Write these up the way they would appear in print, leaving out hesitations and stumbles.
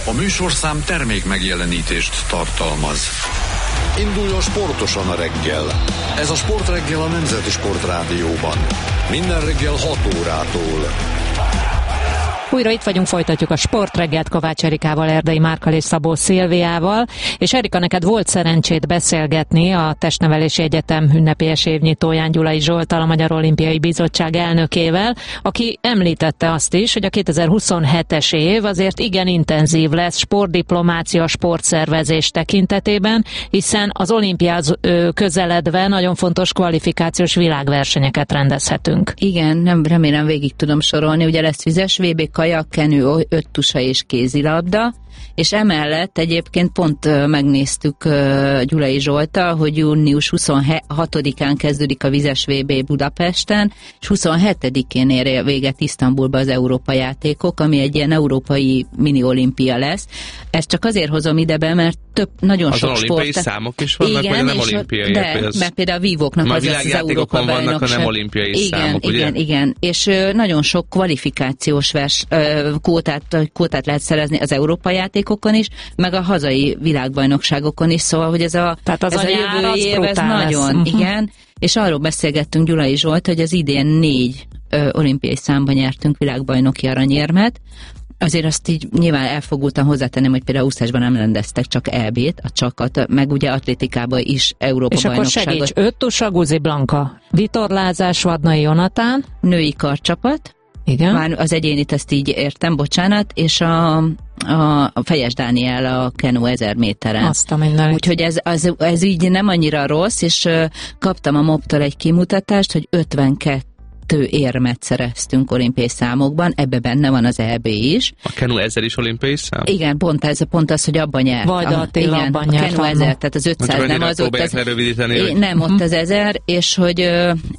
A műsorszám termék megjelenítést tartalmaz. Induljon sportosan a reggel. Ez a Sportreggel a Nemzeti Sportrádióban. Minden reggel 6 órától. Újra itt vagyunk, folytatjuk a Sportreggelt Kovács Erikával, Erdei Márkkal és Szabó Szilviával. És Erika, neked volt szerencsét beszélgetni a Testnevelési Egyetem ünnepélyes évnyitóján Gyulai Zsolttal, a Magyar Olimpiai Bizottság elnökével, aki említette azt is, hogy a 2027-es év azért igen intenzív lesz sportdiplomácia, sportszervezés tekintetében, hiszen az olimpiához közeledve nagyon fontos kvalifikációs világversenyeket rendezhetünk. Igen, nem remélem végig tudom sorolni, ugye lesz vizes VB, kajak, kenő, öttusa és kézilabda, és emellett egyébként pont megnéztük Gyulai Zsolttal, hogy június 26-án kezdődik a vizes VB Budapesten, és 27-én ér véget Isztambulba az Európa játékok, ami egy ilyen európai mini-olimpia lesz. Ezt csak azért hozom ide be, mert nagyon sok sport. Az olimpiai számok is vannak, igen, vagy nem olimpiai? Mert például a vívóknak az Európa vannak a nem olimpiai számok, ugye? Igen. És nagyon sok kvalifikációs kvótát lehet szerezni az Európa játékokon is, meg a hazai világbajnokságokon is, szóval, hogy ez a jövő év, ez nagyon, igen. És arról beszélgettünk Gyulai Zsolt, hogy az idén 4 olimpiai számban nyertünk világbajnoki aranyérmet. Azért azt így nyilván elfogultan hozzátenném, hogy például úszásban nem rendeztek csak EB-t, a csakat, meg ugye atlétikában is Európa bajnokságot. És akkor segíts, öttusa Guzi Blanka, vitorlázás Vadnai Jonatán, női karcsapat, igen. Már az egyénit ezt így értem, bocsánat, és a Fejes Dániel a kenu 1000 méteren. Azt a minden. Úgyhogy ez így nem annyira rossz, és kaptam a MOB-tól egy kimutatást, hogy 52 érmet szereztünk olimpiai számokban, ebbe benne van az EB is. A kenu 1000 is olimpiai szám? Igen, pont az, hogy abban nyert. Vagy Attila abban nyert. A kenu 1000, tehát az 500 nem az ott. Nem, ott az 1000, és hogy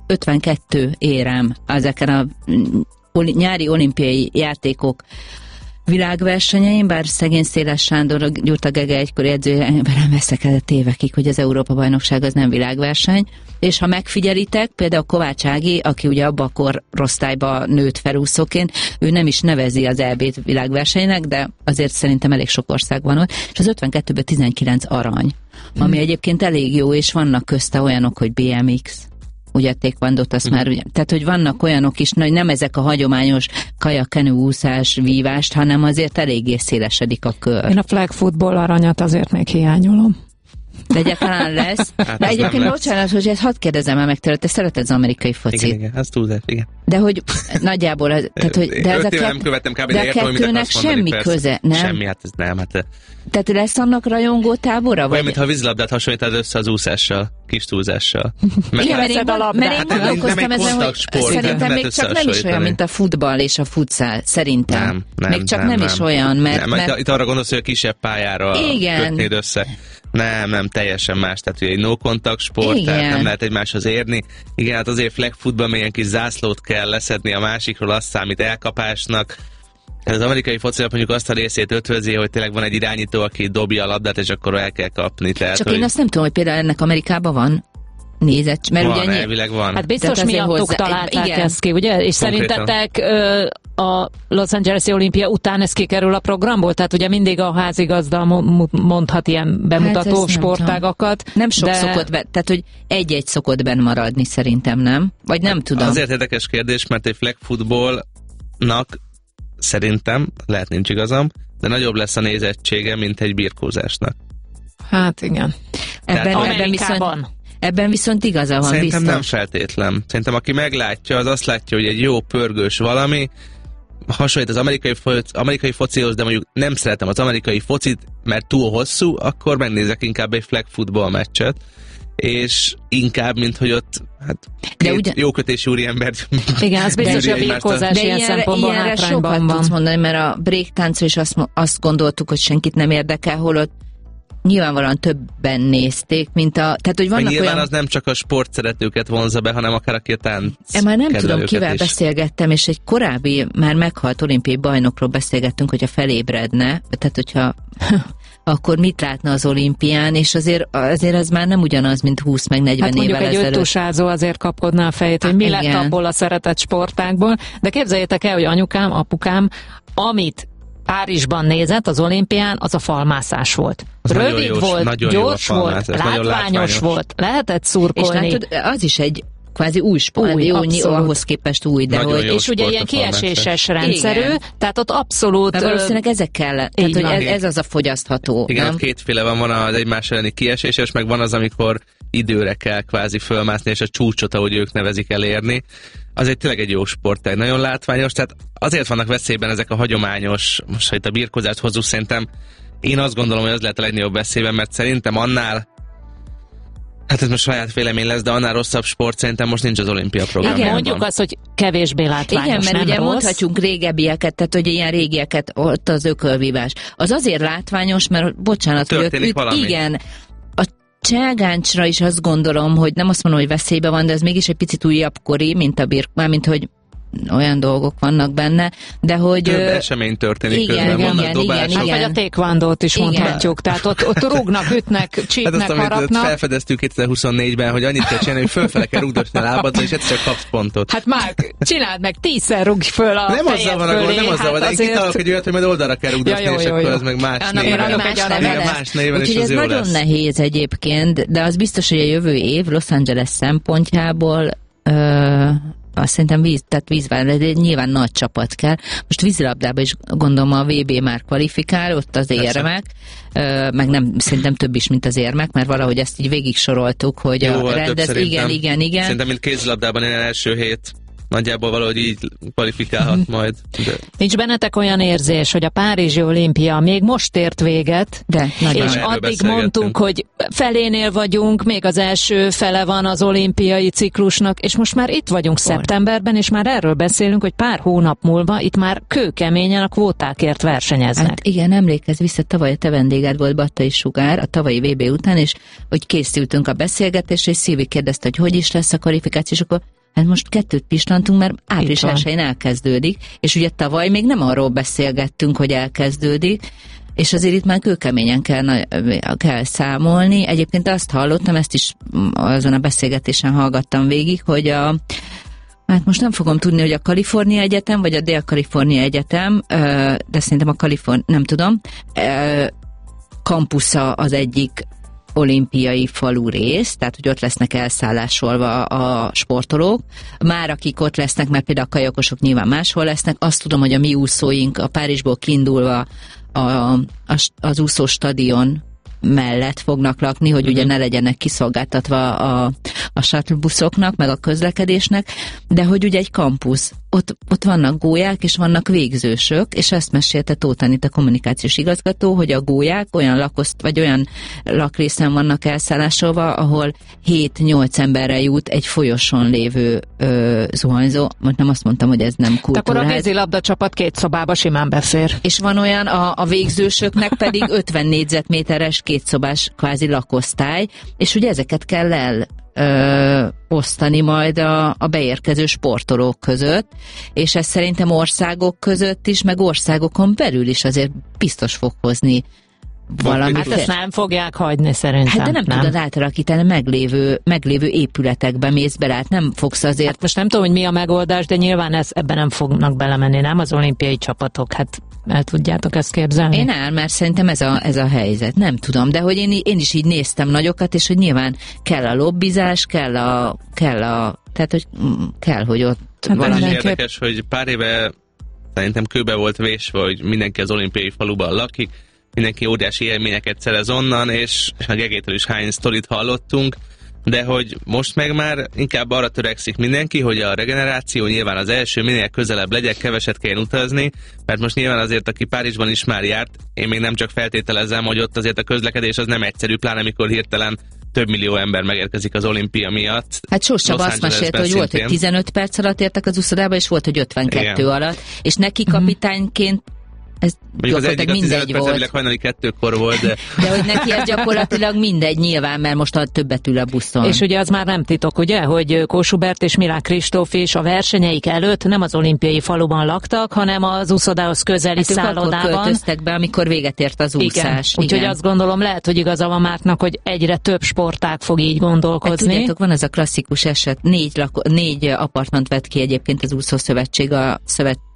52 érem ezeken a nyári olimpiai játékok világversenyeim, bár szegény Széles Sándor, Gyurta Gege egykori edzője velem veszekedett évekig, hogy az Európa-bajnokság az nem világverseny, és ha megfigyelitek, például Kovács Ági, aki ugye abba a korosztályba nőtt felúszóként, ő nem is nevezi az EB-t világversenynek, de azért szerintem elég sok ország van ott, és az 52-ből 19 arany, ami egyébként elég jó, és vannak közte olyanok, hogy BMX, ugye taekwondót azt már, ugye, tehát hogy vannak olyanok is, nem ezek a hagyományos kajak, kenő, úszás, vívást, hanem azért eléggé szélesedik a kör. Én a flag football aranyat azért még hiányolom. De egyáltalán lesz. De egyébként bocsánat, hogy hadd kérdezem el meg tőle, te szereted az amerikai focit. Igen, ez túlzás, igen. De hogy nagyjából, tehát hogy de ez nem követtem kb. De a kettőnek semmi köze, nem? Semmi, hát ez nem. Hát, tehát lesz annak rajongó tábora? Olyan, mintha a vízilabdát hasonlítod össze az úszással, kis túlzással. Mert én gondolkoztam ezen, hogy szerintem még csak nem is olyan, mint a futball és a futszál, szerintem. Még csak nem is olyan, mert... Itt arra gondolsz, hogy a kisebb pályára kötnéd össze. Nem, teljesen más, tehát ugye egy no-contact sport, tehát nem lehet egymáshoz érni. Igen, hát azért flag footballban ilyen kis zászlót kell leszedni a másikról, azt számít elkapásnak. Az amerikai focilag mondjuk azt a részét ötvözi, hogy tényleg van egy irányító, aki dobja a labdát, és akkor el kell kapni. Tehát, csak én azt nem tudom, hogy például ennek Amerikában van nézett, mert van, ugye elvileg van. Hát biztos miattuk találták ezt ki, ugye? És konkrétan. Szerintetek a Los Angeles-i olimpia után ez kikerül a programból? Tehát ugye mindig a házigazda mondhat ilyen bemutató sportágakat. Nem sok szokott tehát hogy egy-egy szokott benn maradni szerintem, nem? Vagy nem tudom. Azért érdekes kérdés, mert egy flag footballnak szerintem, lehet nincs igazam, de nagyobb lesz a nézettsége, mint egy birkózásnak. Hát igen. Ebben viszont igaza van. Szerintem biztos. Nem feltétlen. Szerintem aki meglátja, az azt látja, hogy egy jó pörgős valami, hasonlít az amerikai focihoz, de mondjuk nem szeretem az amerikai focit, mert túl hosszú, akkor megnézek inkább egy flag football meccset, és inkább, mint hogy ott jókötésű úriembert... Igen, az biztos, hogy a birkózás ilyen szempontból hátrányban van. Tudsz mondani, mert a breaktáncról is azt gondoltuk, hogy senkit nem érdekel, holott nyilvánvalóan többen nézték, mint tehát, hogy vannak nyilván olyan... az nem csak a sportszeretőket vonza be, hanem akár aki a tánc. Már nem tudom, kivel beszélgettem, és egy korábbi, már meghalt olimpiai bajnokról beszélgettünk, hogyha felébredne, tehát hogyha akkor mit látna az olimpián, és azért ez már nem ugyanaz, mint 20 meg 40 évvel ezelőtt. Hát mondjuk egy öttusázó azért kapkodná a fejét, hogy mi lett abból a szeretett sportákból, de képzeljétek el, hogy anyukám, apukám, amit Párizsban nézett az olimpián, az a falmászás volt. Az rövid volt, gyors volt, látványos volt, lehetett szurkolni. És látod, az is egy kvázi új sport, ahhoz képest új, de hogy... És ugye ilyen kieséses rendszerű, igen. Tehát ott abszolút... De valószínűleg ezek kell, tehát hogy ez az a fogyasztható. Igen, nem? Kétféle van az egymás elleni kieséses, meg van az, amikor időre kell kvázi fölmászni, és a csúcsot, ahogy ők nevezik, elérni. Az tényleg egy jó sport, nagyon látványos, tehát azért vannak veszélyben ezek a hagyományos, most ha itt a birkózást hozzuk, szerintem én azt gondolom, hogy az lehet a legnagyobb veszélyben, mert szerintem annál, hát ez most saját vélemény lesz, de annál rosszabb sport szerintem most nincs az olimpia programjában. Igen, mondjuk azt, hogy kevésbé látványos, igen, mert nem ugye rossz. Mondhatjunk régebbieket, tehát hogy ilyen régieket, ott az ökölvívás. Az azért látványos, mert bocsánat, történik valami. Igen, Cselgáncsra is azt gondolom, hogy nem azt mondom, hogy veszélybe van, de ez mégis egy picit újabb kori, mint a mármint hogy olyan dolgok vannak benne, de hogy... Több esemény történik igen, közben, vannak dobások. Vagy a taekwondót is mondhatjuk, tehát ott rúgnak, ütnek, csípnek, hát harapnak. Felfedeztük 2024-ben, hogy annyit kell csinálni, hogy fölfele kell rúgdosni a lábadra, és egyszer csak kapsz pontot. Hát már csináld meg, 10-szer rúgj föl a nem fejed fölé. Nem azzal van, de én kitalálok egy olyat, hogy majd oldalra kell rúgdosni, és akkor az meg más néven. Úgyhogy ez nagyon nehéz egyébként, de az biztos, hogy a jövő év Los Angeles szempontjából azt szerintem nyilván nagy csapat kell. Most vízilabdában is gondolom a VB már kvalifikál, ott az érmek, meg nem, szerintem több is, mint az érmek, mert valahogy ezt így végig soroltuk, hogy jó, a rendez... Igen. Szerintem, mint kézilabdában ilyen első hét nagyjából valahogy így kvalifikálhat majd. De... Nincs bennetek olyan érzés, hogy a Párizsi olimpia még most ért véget, és addig mondtunk, hogy felénél vagyunk, még az első fele van az olimpiai ciklusnak, és most már itt vagyunk szeptemberben, és már erről beszélünk, hogy pár hónap múlva itt már kőkeményen a kvótákért versenyeznek. Hát igen, emlékezz vissza, tavaly a te vendéged volt Battai Sugár a tavalyi VB után, és hogy készültünk a beszélgetésre, és Szilvi kérdezte, hogy is lesz a kvalifikáció, és akkor hát most 2 pislantunk, mert április 1-én elkezdődik, és ugye tavaly még nem arról beszélgettünk, hogy elkezdődik, és azért itt már kőkeményen kell számolni. Egyébként azt hallottam, ezt is azon a beszélgetésen hallgattam végig, hogy hát most nem fogom tudni, hogy a Kalifornia Egyetem, vagy a Dél-Kalifornia Egyetem, de szerintem nem tudom, kampusza az egyik olimpiai falu rész, tehát hogy ott lesznek elszállásolva a sportolók. Már akik ott lesznek, mert például a kajakosok nyilván máshol lesznek, azt tudom, hogy a mi úszóink a Párizsból kiindulva az úszóstadion mellett fognak lakni, hogy ugye ne legyenek kiszolgáltatva a shuttle buszoknak, meg a közlekedésnek, de hogy ugye egy kampusz, ott vannak gólyák, és vannak végzősök, és ezt mesélte Tóth Anita kommunikációs igazgató, hogy a gólyák olyan olyan lakrészen vannak elszállásolva, ahol 7-8 emberre jut egy folyoson lévő zuhanyzó. Most nem azt mondtam, hogy ez nem kultúrház. Akkor a vízilabda csapat 2 szobába simán befér. És van olyan, a végzősöknek pedig 50 négyzetméteres 2 szobás kvázi lakosztály, és ugye ezeket kell osztani majd a beérkező sportolók között, és ez szerintem országok között is, meg országokon belül is azért biztos fog hozni valami. Hát ezt nem fogják hagyni szerintem. Hát de nem tudod átalakítani meglévő épületekbe mész bele, hát nem fogsz azért... Hát most nem tudom, hogy mi a megoldás, de nyilván ebben nem fognak belemenni, nem az olimpiai csapatok, hát el tudjátok ezt képzelni? Mert szerintem ez a helyzet, nem tudom, de hogy én is így néztem nagyokat, és hogy nyilván kell a lobbizás, tehát hogy kell, hogy ott hát valami... Érdekes, hogy pár éve szerintem kőbe volt vésve, hogy mindenki az olimpiai faluban lakik, mindenki óriási élményeket szerez onnan, és a Gegétől is hány sztorit hallottunk, de hogy most meg már inkább arra törekszik mindenki, hogy a regeneráció nyilván az első, minél közelebb legyen, keveset kell utazni, mert most nyilván azért, aki Párizsban is már járt, én még nem csak feltételezem, hogy ott azért a közlekedés az nem egyszerű, pláne amikor hirtelen több millió ember megérkezik az olimpia miatt. Hát Sós Csaba azt mesélte, hogy volt, hogy 15 perc alatt értek az úszodába, és volt, hogy 52 igen. alatt, és neki kapitányként ez mondjuk az egyik a 15 perc, hajnali 2-kor volt, de hogy neki ez gyakorlatilag mindegy nyilván, mert most többet ül a buszon. És ugye az már nem titok, ugye, hogy Kós Hubert és Milák Kristóf is a versenyeik előtt nem az olimpiai faluban laktak, hanem az úszodához közeli szállodában. Akkor költöztek be, amikor véget ért az úszás. Igen. Úgyhogy azt gondolom, lehet, hogy igaza van Márknak, hogy egyre több sportág fog így gondolkozni. Hát, tudjátok, van ez a klasszikus eset, 4 apartmant vett ki egyébként az úszószövetség,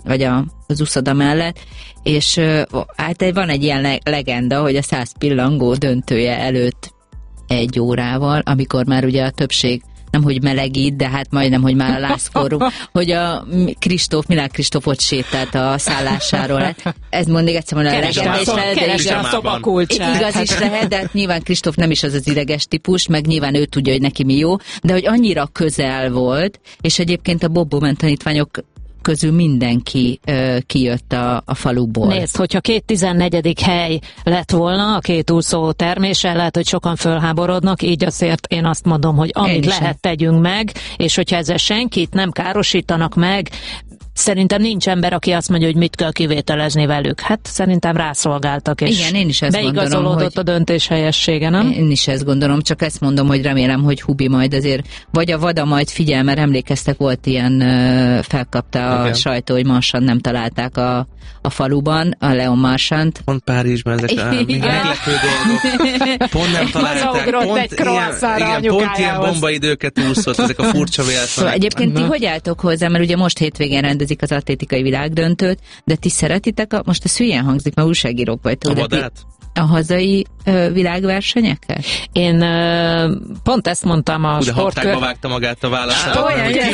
vagy az úszoda mellett, és hát van egy ilyen legenda, hogy a 100 pillangó döntője előtt 1 órával, amikor már ugye a többség nemhogy melegít, de hát majdnem, hogy már a lázforró, hogy a Milák Kristóf ott sétált a szállásáról. Ez mondjuk egyszer mondani, a legenda is lehet, de a szobakulcsát. Igaz is lehet, de hát nyilván Kristóf nem is az ideges típus, meg nyilván ő tudja, hogy neki mi jó, de hogy annyira közel volt, és egyébként a Bob Bowman tanítványok közül mindenki kijött a faluból. Nézd, hogyha 214. hely lett volna a 2 úszó termése, lehet, hogy sokan fölháborodnak, így azért én azt mondom, hogy amit lehet, tegyünk meg, és hogyha ezzel senkit nem károsítanak meg, szerintem nincs ember, aki azt mondja, hogy mit kell kivételezni velük. Hát szerintem rászolgáltak, és igen, én is ezt beigazolódott gondolom, a döntés helyessége, nem? Én is ezt gondolom, csak ezt mondom, hogy remélem, hogy Hubi majd azért, vagy a Vada majd figyel, mert emlékeztek, volt ilyen, felkapta a sajtó, hogy Marsant nem találták a faluban, a Leon Marsant. Pont Párizsban ezek a meglepő dolgok. Pont nem találták. Pont ilyen bombaidőket úszott, ezek a furcsa véletlenek. Szóval egyébként ti hogy álltok hozzá, mert ugye most hétvégén rendezik az atlétikai világdöntőt, de ti szeretitek, most ez hülyen hangzik, mert újságírók vagytok. A Vadát? A hazai világversenyeket? Én pont ezt mondtam a sportkör... vágta magát a válaszát.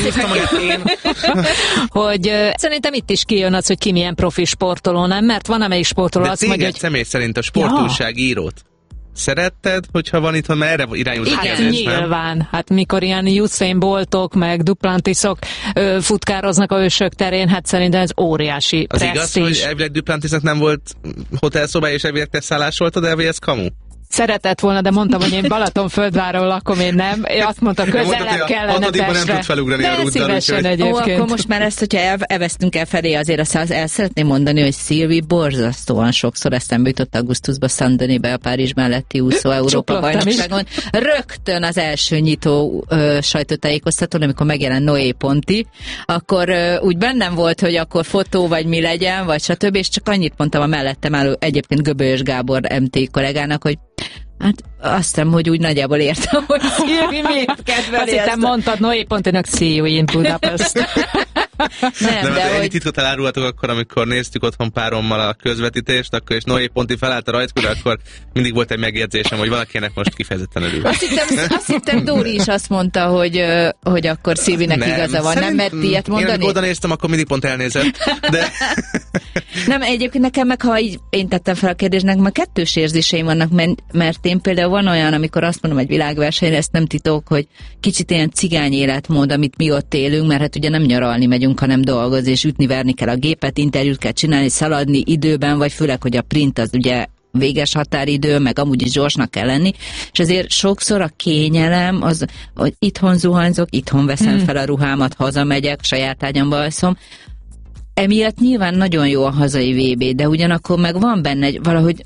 Hogy szerintem itt is kijön az, hogy ki milyen profi sportoló, nem? Mert van amelyik sportoló azt mondja, hogy... személy szerint a sportújságírót szeretted, hogyha van itt, ha merre irányult a kérdés, nyilván. Nem? Hát mikor ilyen Usain Boltok, meg Duplantisok futkároznak a ősök terén, hát szerintem ez óriási az presztízs. Az igaz, hogy elvileg Duplantisnak nem volt hotelszobája, és elvileg te szállásoltad, elvileg ez kamu? Szeretett volna, de mondtam, hogy én Balatonföldváron lakom, én nem. Én azt mondta, közelebb kellene Pestre. Nem tud felugrani a rúddal. Szívesen egyébként. Akkor most már ezt, hogyha elvesztünk el felé, azért el szeretném mondani, hogy Szilvi borzasztóan sokszor eszembe jutott augusztusban Saint-Denisbe, a Párizs melletti úszó Európa bajnokságon. Rögtön az első nyitó sajtótájékoztatón, amikor megjelent Noé Ponti, akkor úgy bennem volt, hogy akkor fotó, vagy mi legyen, vagy stb. És csak annyit mondtam a mellettem álló egyébként Göbölyös Gábor MT kollégának, hogy hát azt hiszem, hogy úgy nagyjából értem, hogy Szilvi miért kedveli. Azt hittem mondtad Noé Pontinak, see you in Budapest. Nem, de hogy... titkot elárulhatok akkor, amikor néztük otthon párommal a közvetítést, akkor és Noé Ponti felállt a rajtkörre, akkor mindig volt egy megjegyzésem, hogy valakinek most kifejezetten örül. Azt hittem Dóri is azt mondta, hogy akkor Szilvinek igaza van, nem mert ilyet mondani? Én oda néztem, akkor mindig pont elnézett. De... Nem, egyébként nekem meg, ha így én tettem fel a kérdésnek, meg kettős érzéseim vannak, mert én például van olyan, amikor azt mondom egy világversenyre, ezt nem titok, hogy kicsit ilyen cigány életmód, amit mi ott élünk, mert hát ugye nem nyaralni megyünk, hanem dolgozni, és ütni-verni kell a gépet, interjút kell csinálni, szaladni időben, vagy főleg, hogy a print az ugye véges határidő, meg amúgy is gyorsnak kell lenni, és azért sokszor a kényelem az, hogy itthon zuhanyzok, itthon veszem fel a ruhámat, hazamegyek, saját ágyamba alszom. Emiatt nyilván nagyon jó a hazai VB, de ugyanakkor meg van benne valahogy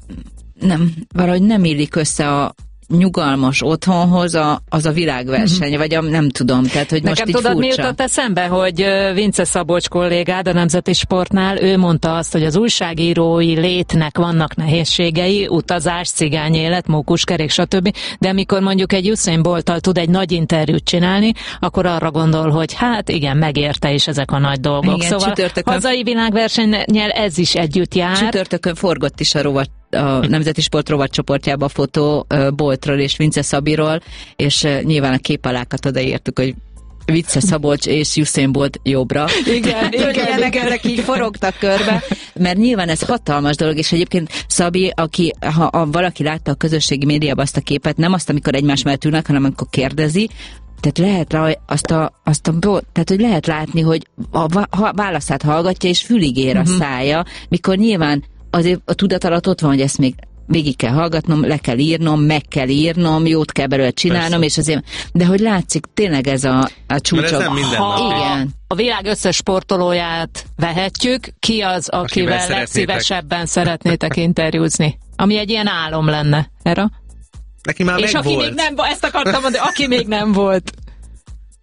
nem illik össze a nyugalmas otthonhoz az a világverseny, vagy nem tudom, tehát hogy nekem most így tudod, furcsa. mi jutott eszembe, hogy Vince Szabolcs kollégád a Nemzeti Sportnál, ő mondta azt, hogy az újságírói létnek vannak nehézségei, utazás, cigányélet, mókuskerék, stb. De amikor mondjuk egy Usain Bolttal tud egy nagy interjút csinálni, akkor arra gondol, hogy hát igen, megérte is ezek a nagy dolgok. Igen, szóval hazai világversennyel ez is együtt jár. Csütörtökön forgott is a Nemzeti Sport rovatcsoportjába a fotó Boltról és Vince Szabiról, és nyilván a képalákat odaírtuk, hogy Vince Szabolcs és Usain Bolt jobbra. Igen, ezek így forogtak körbe, mert nyilván ez hatalmas dolog, és egyébként Szabi, ha valaki látta a közösségi médiában azt a képet, nem azt, amikor egymás mellett ülnek, hanem amikor kérdezi, tehát lehet tehát hogy lehet látni, hogy a válaszát hallgatja, és fülig ér a szája, mikor nyilván azért a tudat alatt ott van, hogy ezt még végig kell hallgatnom, le kell írnom, meg kell írnom, jót kell belőle csinálnom, és azért, de hogy látszik, tényleg ez a csúcsa. Mert ez nem minden igen. A világ összes sportolóját vehetjük, ki az, akivel legszívesebben szeretnétek interjúzni? Ami egy ilyen álom lenne. Erre? Neki már és aki volt. még nem, ezt akartam mondani, aki még nem volt.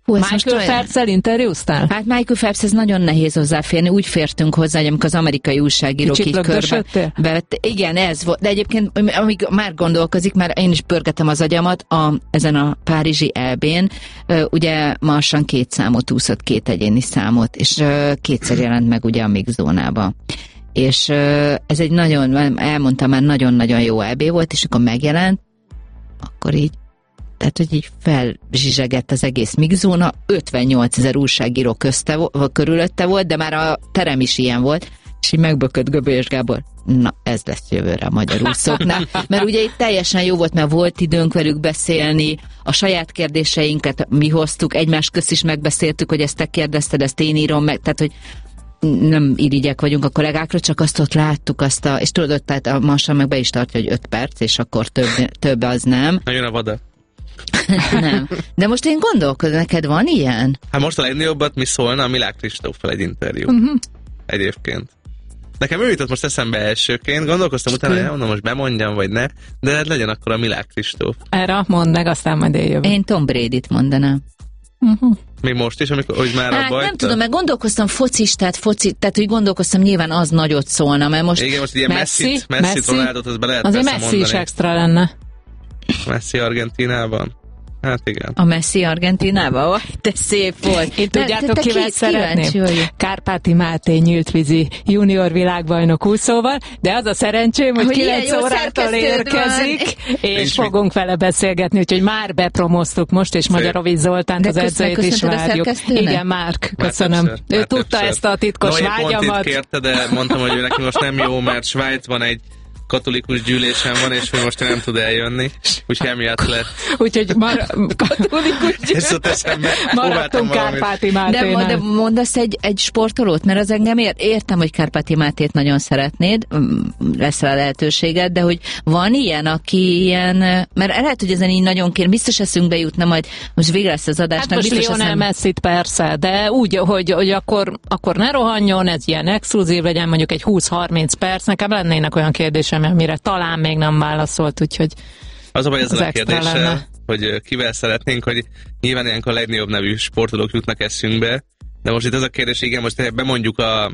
Michael Phelps-el interjúztál? Hát Michael Phelps, ez nagyon nehéz hozzáférni. Úgy fértünk hozzá, hogy amikor az amerikai újságírók így körbe. Igen, ez volt. De egyébként, amíg már gondolkozik, már én is pörgetem az agyamat ezen a párizsi EB-n. Ugye Marsan 2 számot úszott, 2 egyéni számot, és 2-szer jelent meg ugye a mix zónába. És ez egy nagyon, elmondtam már, nagyon-nagyon jó EB volt, és akkor megjelent, akkor így, tehát, hogy így felzsizsegett az egész mixzóna, 58 000 újságíró körülötte volt, de már a terem is ilyen volt, és így megbökött Göbölyös Gábor. Na, ez lesz jövőre a magyar úszóknál. Mert ugye itt teljesen jó volt, mert volt időnk velük beszélni, a saját kérdéseinket mi hoztuk, egymás közt is megbeszéltük, hogy ezt te kérdezted, ezt én írom meg, tehát, hogy nem irigyek vagyunk a kollégákra, csak azt ott láttuk, és tudod, tehát a Marsan meg be is tartja, hogy 5 perc, és akkor több az nem. Na jön a vada. Nem. De most én gondolkodom, neked van ilyen? Hát most a legjobbat mi szólna a Milák Kristóffal egy interjú. Egyébként. Nekem ő jutott most eszembe elsőként, gondolkoztam utána, mondom, most bemondjam, vagy ne, de legyen akkor a Milák Kristóf. Erre mondd meg, aztán majd eljövök. Én Tom Bradyt mondanám. Mi most is, amikor, hogy már hát nem tudom, mert gondolkoztam tehát hogy gondolkoztam, nyilván az nagyot szólna, mert most... Igen, most ilyen Messi Ronaldot, az be lehet azért Messi mondani. Is extra lenne. Messi Argentínában. Hát igen. A Messi Argentínában? De szép volt. Én tudjátok, kivel szeretném? Kárpáti Máté nyíltvízi junior világbajnok úszóval, de az a szerencsém, hogy 9 órától érkezik, és fogunk vele beszélgetni, úgyhogy már bepromoztuk most, és Magyarovics Zoltánt, az edzőjét is várjuk. Igen, Márk, köszönöm. Ő tudta ezt a titkos vágyamat. Kérte, de mondtam, hogy ő neki most nem jó, mert Svájcban egy katolikus gyűlésen van, és ő most nem tud eljönni, úgyhogy emiatt lett. Úgyhogy katolikus gyűlésen maradtunk Kárpáti Máténál. De mondasz egy sportolót, mert az engem értem, hogy Kárpáti Mátét nagyon szeretnéd, lesz rá lehetőséged, de hogy van ilyen, aki ilyen, mert lehet, hogy ezen így nagyon kér, biztos eszünkbe jutna majd, most végre lesz az adásnak. Hát most Lionel Messit persze, de úgy, hogy akkor ne rohanjon, ez ilyen exkluzív legyen, mondjuk egy 20-30 perc, nekem lennének olyan kérdésem, amire talán még nem válaszolt, úgyhogy az a baj ezzel a kérdéssel, hogy kivel szeretnénk, hogy nyilván ilyenkor a legnagyobb nevű sportolók jutnak eszünkbe, de most itt az a kérdés, igen, most bemondjuk a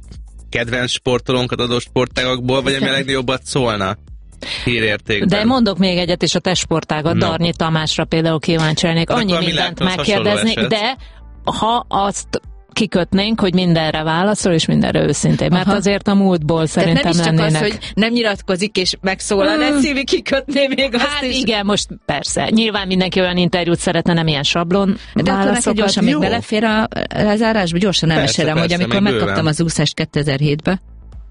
kedvenc sportolónkat adott sportágakból, vagy ami a legnagyobbat szólna hírértékben. De mondok még egyet, és a te sportágat, Darnyi Tamásra például kíváncsi lennék, annyi mindent megkérdeznék, de ha azt kikötnénk, hogy mindenre válaszol, és mindenre őszintén. Mert azért a múltból szerintem lennének. Nem is csak az, hogy nem nyilatkozik, és megszólal, ez szívi kikötné még azt hát is. Igen, most persze. Nyilván mindenki olyan interjút szeretne, nem ilyen sablon de válaszokat. De gyorsan még belefér a lezárásba, gyorsan elmesélem, hogy amikor megkaptam az úszást 2007-ben,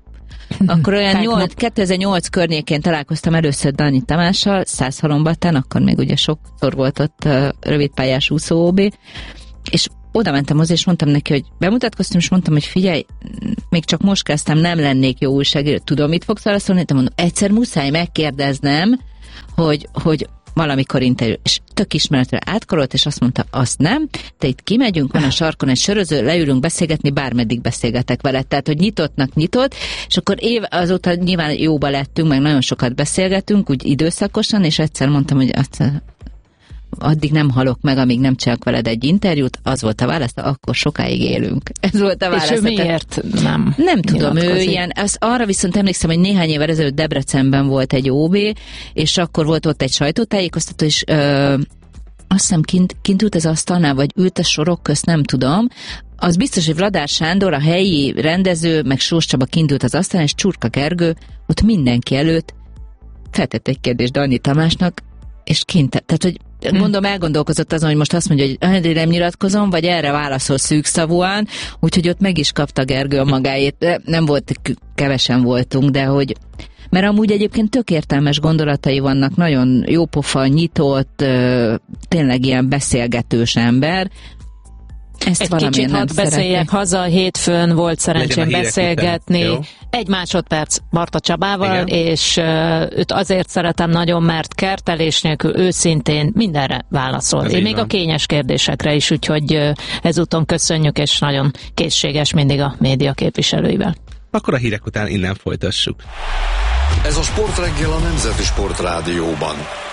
akkor olyan 2008 környékén találkoztam először Darnyi Tamással, 100 halombattán, akkor még ugye sokszor volt ott rövidpályás úszó OB, és oda mentem hozzá, és mondtam neki, hogy bemutatkoztam, és mondtam, hogy figyelj, még csak most kezdtem, nem lennék jó újságíró. Tudom, mit fogsz válaszolni? De mondom, egyszer muszáj megkérdeznem, hogy valamikor interjú, és tök ismeretlen átkorolt, és azt mondta, azt nem, de itt kimegyünk, van a sarkon egy söröző, leülünk beszélgetni, bármeddig beszélgetek vele. Tehát, hogy nyitottnak nyitott, és akkor azóta nyilván jóba lettünk, meg nagyon sokat beszélgetünk, úgy időszakosan, és egyszer mondtam, hogy addig nem halok meg, amíg nem csinálok veled egy interjút, az volt a válasz, akkor sokáig élünk. Ez volt a válasz. És ő miért nem? Nem tudom, ő ilyen, arra viszont emlékszem, hogy néhány évvel ezelőtt Debrecenben volt egy OB, és akkor volt ott egy sajtótájékoztató, és azt hiszem kint ült az asztalnál, vagy ült a sorok közt, nem tudom. Az biztos, hogy Vladár Sándor, a helyi rendező, meg Sós Csaba kint ült az asztalnál, és Csurka Gergő ott mindenki előtt feltett egy kérdést Darnyi Tamásnak, és kint, tehát, hogy mondom, elgondolkozott azon, hogy most azt mondja, hogy nem nyilatkozom, vagy erre válaszol szűkszavúan, úgyhogy ott meg is kapta Gergő a magáét. Nem volt, kevesen voltunk, de hogy... Mert amúgy egyébként tök értelmes gondolatai vannak, nagyon jópofa, nyitott, tényleg ilyen beszélgetős ember. Ezt egy kicsit hadd beszéljek haza, hétfőn volt szerencsém beszélgetni egy másodperc Marta Csabával, igen. És őt azért szeretem nagyon, mert kertelés nélkül őszintén mindenre válaszol. Én még a kényes kérdésekre is, úgyhogy ezúton köszönjük, és nagyon készséges mindig a média képviselőivel. Akkor a hírek után innen folytassuk. Ez a Sportreggel a Nemzeti Sportrádióban.